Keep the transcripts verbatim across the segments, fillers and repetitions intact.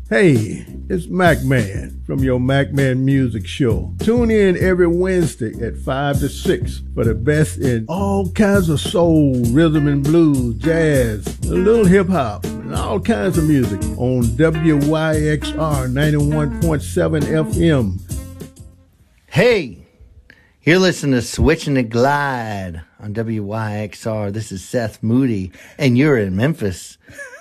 Hey, it's Mac Man from your Mac Man Music Show. Tune in every Wednesday at five to six for the best in all kinds of soul, rhythm and blues, jazz, a little hip-hop, and all kinds of music on W Y X R ninety-one point seven F M. Hey, you're listening to Switching the Glide on W Y X R. This is Seth Moody, and you're in Memphis.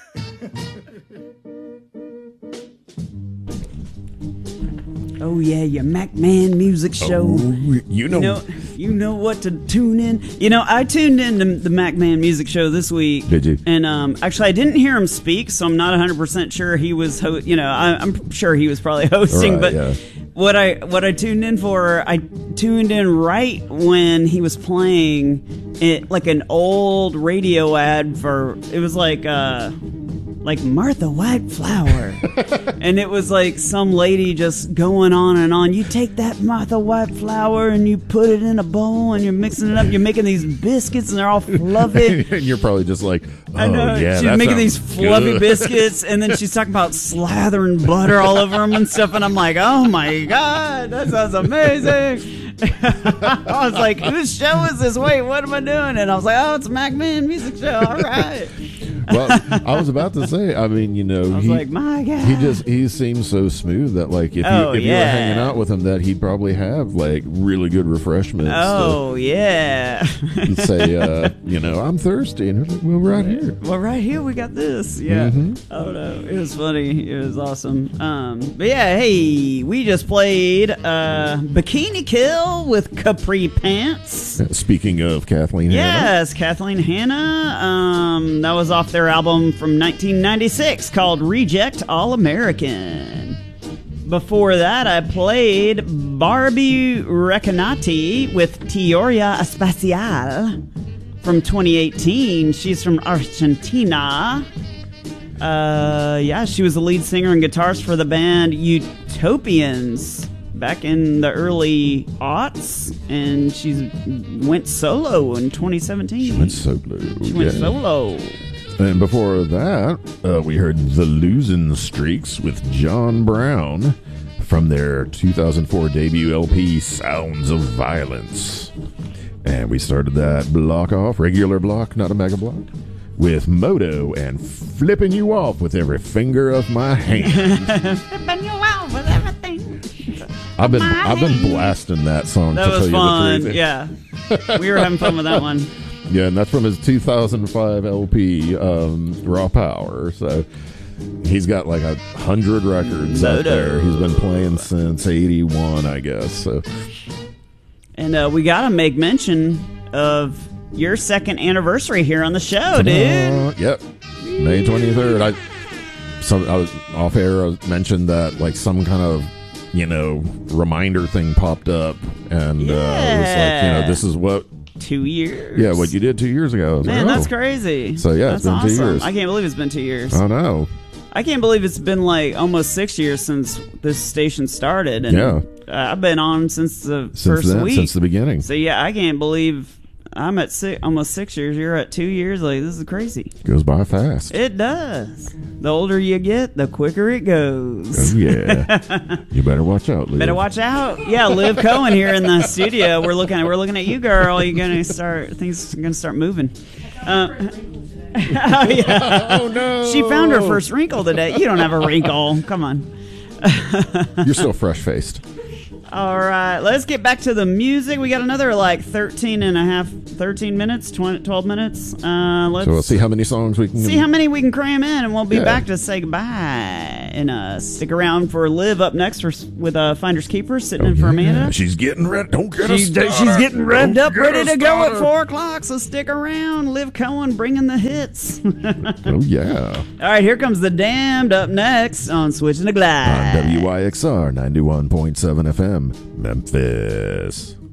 Oh yeah, your Mac Man Music Show. Oh, you know, you know, you know what to tune in. You know, I tuned in to the Mac Man Music Show this week. Did you? And um, actually, I didn't hear him speak, so I'm not one hundred percent sure he was. Ho- you know, I, I'm sure he was probably hosting, right, but yeah. what I what I tuned in for, I tuned in right when he was playing it, like an old radio ad for. It was like. Uh, Like Martha White Flower. And it was like some lady just going on and on. You take that Martha White Flour and you put it in a bowl and you're mixing it up. You're making these biscuits and they're all fluffy. And you're probably just like, oh, I know. yeah, She's that making these sounds fluffy good. biscuits and then she's talking about slathering butter all over them and stuff. And I'm like, oh my God, that sounds amazing. I was like, whose show is this? Wait, what am I doing? And I was like, oh, it's a Mac Man Music Show. All right. Well, I was about to say, I mean, you know, I was he, like, my God. he just, he seems so smooth that, like, if, Oh, you, if you were yeah. hanging out with him, that he'd probably have, like, really good refreshments. Oh, yeah. To say, uh, you know, I'm thirsty. And he's like, well, right here. Well, right here we got this. Yeah. Mm-hmm. Oh, no. It was funny. It was awesome. Um, but, yeah, hey, we just played uh, Bikini Kill with Capri Pants. Speaking of Kathleen Hanna. Yes, Kathleen Hanna. Um, that was off their album from nineteen ninety-six called Reject All American. Before that, I played Barbie Recanati with Teoria Espacial from twenty eighteen. She's from Argentina. Uh, yeah, she was the lead singer and guitarist for the band Utopians back in the early aughts, and she went solo in twenty seventeen. She went solo. She went yeah. solo. And before that, uh, we heard The Losing Streaks with John Brown from their two thousand four debut L P, Sounds of Violence. And we started that block off, regular block, not a mega block, with Moto and Flipping You Off with Every Finger of My Hand. Flipping you out with everything. I've been I've been blasting that song. That to was tell fun. You the truth. Yeah, we were having fun with that one. Yeah, and that's from his two thousand five L P, um, Raw Power. So he's got like a hundred records Moto. out there. He's been playing since eighty-one, I guess. So, And uh, we got to make mention of your second anniversary here on the show, uh, dude. yep, May twenty-third. I some I was off air. I mentioned that like some kind of you know reminder thing popped up, and Yeah. uh, it was like you know this is what. Two years. Yeah, what you did two years ago. I was Man, like, that's oh. crazy. So, yeah, that's it's been two awesome. years. I can't believe it's been two years. I know. I can't believe it's been like almost six years since this station started. And Yeah. uh, I've been on since the Since first then, week. since the beginning. So yeah, I can't believe I'm at six, almost six years. You're at two years. Like, this is crazy. Goes by fast. It does. The older you get, the quicker it goes. Oh, yeah. You better watch out, Liv. Better watch out. Yeah, Liv Cohen here in the studio. We're looking at we're looking at you, girl. You're gonna start things are gonna start moving. Uh, oh, yeah. Oh, no. She found her first wrinkle today. You don't have a wrinkle. Come on. You're still fresh-faced. All right, let's get back to the music. We got another like thirteen and a half, thirteen minutes, twenty, twelve minutes. Uh, let's So we'll see how many songs we can see how many we can cram in, and we'll be Yeah. back to say goodbye. And uh, stick around for Liv up next for, with uh, Finders Keepers sitting in for Amanda. Yeah, she's getting ready. Don't get us She's, started. she's getting revved Don't up, get ready us to go at started. four o'clock. So stick around. Liv Cohen bringing the hits. Oh, yeah. All right, here comes The Damned up next on Switching the On Glide. W Y X R ninety-one point seven F M, Memphis.